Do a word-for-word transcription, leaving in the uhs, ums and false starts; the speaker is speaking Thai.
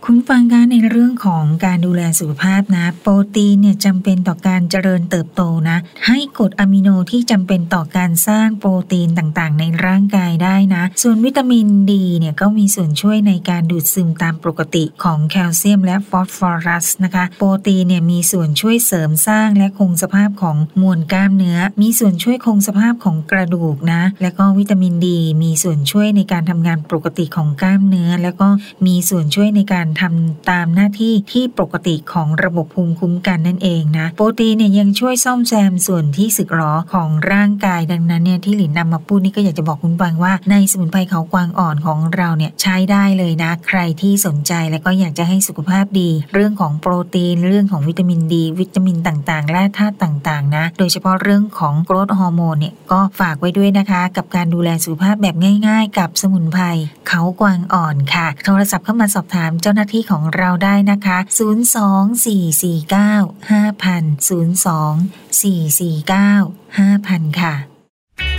คุณฟังคะในเรื่องของการดูแลสุขภาพนะโปรตีนเนี่ยจำเป็นต่อการเจริญเติบโตนะให้กรดอะมิโนที่จำเป็นต่อการสร้างโปรตีนต่างๆในร่างกายได้นะส่วนวิตามินดีเนี่ยก็มีส่วนช่วยในการดูดซึมตามปกติของแคลเซียมและฟอสฟอรัสนะคะโปรตีนเนี่ยมีส่วนช่วยเสริมสร้างและคงสภาพของมวลกล้ามเนื้อมีส่วนช่วยคงสภาพของกระดูกนะและก็วิตามินดีมีส่วนช่วยในการทำงานปกติของกล้ามเนื้อแล้วก็มีส่วนช่วยในการทำตามหน้าที่ที่ปกติของระบบภูมิคุ้มกันนั่นเองนะโปรตีนเนี่ยยังช่วยซ่อมแซมส่วนที่สึกหรอของร่างกายดังนั้นเนี่ยที่หลินนำมาพูดนี่ก็อยากจะบอกคุณฟังว่าในสมุนไพรเขากวางอ่อนของเราเนี่ยใช้ได้เลยนะใครที่สนใจแล้วก็อยากจะให้สุขภาพดีเรื่องของโปรตีนเรื่องของวิตามินดีวิตามินต่างๆและธาตุต่างๆนะโดยเฉพาะเรื่องของโกรทฮอร์โมนเนี่ยก็ฝากไว้ด้วยนะคะกับการดูแลสุขภาพแบบง่ายๆกับสมุนไพรเขากวางอ่อนค่ะโทรศัพท์เข้ามาสอบถามเจ้าหน้าที่ของเราได้นะคะศูนย์ สอง สี่ สี่ เก้า ห้า ศูนย์ ศูนย์ สอง สี่ สี่ เก้า ห้า ค่ะ